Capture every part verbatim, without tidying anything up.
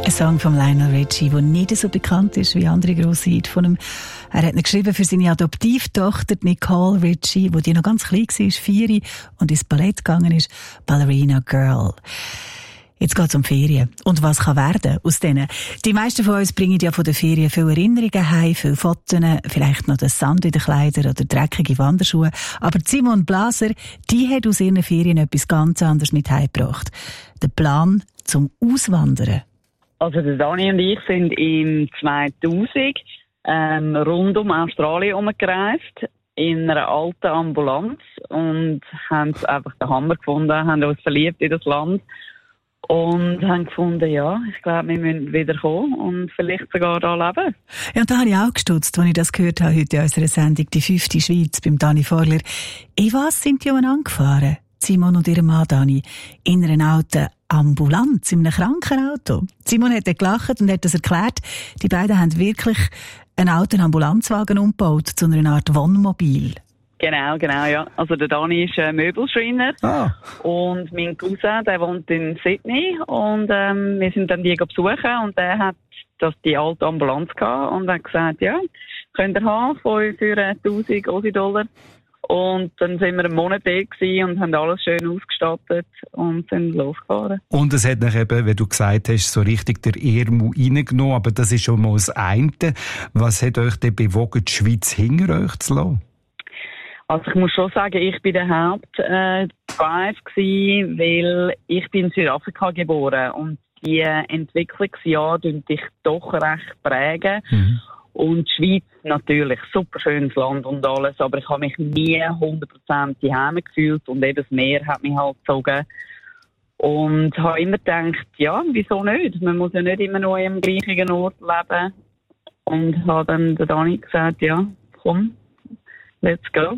Ein Song von Lionel Richie, der nicht so bekannt ist wie andere grosse Hits von ihm. Er hat ihn geschrieben für seine Adoptivtochter Nicole Richie, die noch ganz klein war, vier, und ins Ballett gegangen ist, Ballerina Girl. Jetzt geht es um Ferien. Und was kann werden aus denen? Die meisten von uns bringen ja von den Ferien viele Erinnerungen heim, viele Fotos, vielleicht noch den Sand in den Kleidern oder dreckige Wanderschuhe. Aber Simone Blaser, die hat aus ihren Ferien etwas ganz anderes mit heimgebracht. Den Plan zum Auswandern. Also der Dani und ich sind im zweitausend ähm, rund um Australien herumgereist, in einer alten Ambulanz, und haben einfach den Hammer gefunden, haben uns verliebt in das Land und haben gefunden, ja, ich glaube, wir müssen wieder kommen und vielleicht sogar da leben. Ja, und da habe ich auch gestutzt, als ich das gehört habe, heute in unserer Sendung «Die fünfte Schweiz» beim Dani Vorler. In was sind die angefahren? Simon und ihr Mann Dani, in einer alten Ambulanz, in einem Krankenauto. Simon hat dann gelacht und hat das erklärt. Die beiden haben wirklich einen alten Ambulanzwagen umgebaut zu einer Art Wohnmobil. Genau, genau, ja. Also der Dani ist äh, Möbelschreiner. Ah. Und mein Cousin, der wohnt in Sydney, und ähm, wir sind dann die besuchen, und der hat das, die alte Ambulanz gehabt und hat gesagt, ja, könnt ihr haben für, für tausend Aussie-Dollar. Und dann sind wir einen Monat da gewesen und haben alles schön ausgestattet und sind losgefahren. Und es hat nach eben, wie du gesagt hast, so richtig der Ärmel reingenommen, aber das ist schon mal das eine. Was hat euch denn bewogen, die Schweiz hinter euch zu lassen? Also ich muss schon sagen, ich bin der Hauptdrive gewesen, weil ich bin in Südafrika geboren, und die Entwicklungsjahre prägen dich doch recht prägen. Mhm. Und die Schweiz natürlich, super schönes Land und alles, aber ich habe mich nie hundert Prozent daheim gefühlt, und eben das Meer hat mich halt gezogen. Und habe immer gedacht, ja, wieso nicht? Man muss ja nicht immer nur im gleichen Ort leben. Und habe dann der Dani gesagt, ja, komm, let's go.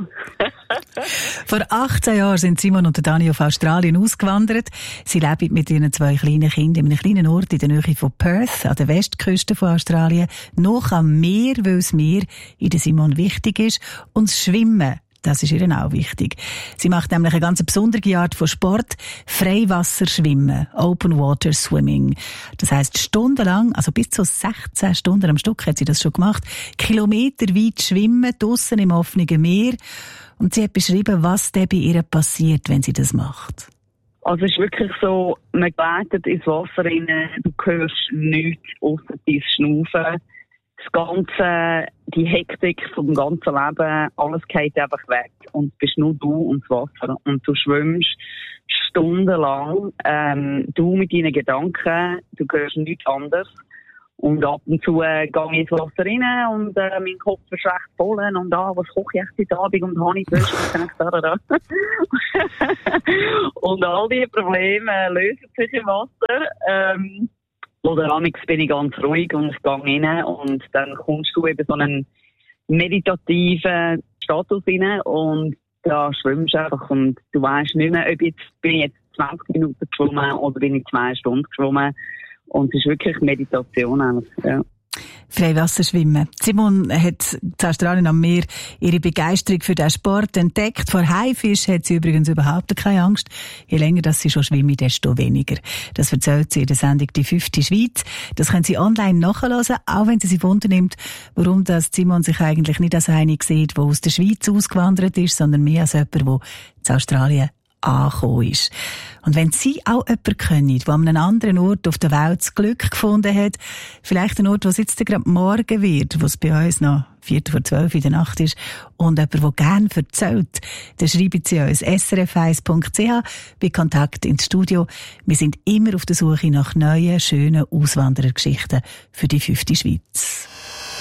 Vor achtzehn Jahren sind Simon und Dani auf Australien ausgewandert. Sie leben mit ihren zwei kleinen Kindern in einem kleinen Ort in der Nähe von Perth, an der Westküste von Australien, noch am Meer, weil das Meer in der Simon wichtig ist, und das Schwimmen, das ist ihr auch wichtig. Sie macht nämlich eine ganz besondere Art von Sport, Freiwasserschwimmen, Open Water Swimming. Das heisst, stundenlang, also bis zu sechzehn Stunden am Stück hat sie das schon gemacht, kilometerweit schwimmen, draussen im offenen Meer. Und sie hat beschrieben, was dann bei ihr passiert, wenn sie das macht. Also es ist wirklich so, man gleitet ins Wasser rein, du hörst nichts ausser dein Schnaufen. Das Ganze, die Hektik vom ganzen Leben, alles geht einfach weg. Und es bist nur du und das Wasser. Und du schwimmst stundenlang, ähm, du mit deinen Gedanken, du hörst nichts anderes. Und ab und zu äh, gehe ich ins Wasser rein und äh, mein Kopf ist recht voll. Und ah, was koche ich jetzt heute Abend? Und habe ich Wäsche? Und da, da. Und all diese Probleme äh, lösen sich im Wasser. Ähm, Oder amigs bin ich ganz ruhig und ich gehe rein, und dann kommst du eben so einen meditativen Status rein, und da schwimmst du einfach, und du weisst nicht mehr, ob jetzt, bin ich jetzt zwanzig Minuten geschwommen oder bin ich zwei Stunden geschwommen. Und es ist wirklich Meditation eigentlich, ja. Freiwasserschwimmen. Simon hat in Australien am Meer ihre Begeisterung für diesen Sport entdeckt. Vor Haifisch hat sie übrigens überhaupt keine Angst. Je länger dass sie schon schwimmt, desto weniger. Das erzählt sie in der Sendung «Die fünfte Schweiz». Das können Sie online nachhören, auch wenn sie sich wundernimmt, warum das Simon sich eigentlich nicht als eine sieht, der aus der Schweiz ausgewandert ist, sondern mehr als jemand, der in Australien angekommen ist. Und wenn Sie auch jemanden kennen, der an einem anderen Ort auf der Welt das Glück gefunden hat, vielleicht ein Ort, wo es jetzt gerade morgen wird, wo es bei uns noch Viertel vor zwölf in der Nacht ist, und jemand, der gerne erzählt, dann schreiben Sie uns s r f eins punkt c h bei Kontakt ins Studio. Wir sind immer auf der Suche nach neuen, schönen Auswanderergeschichten für die fünfte Schweiz.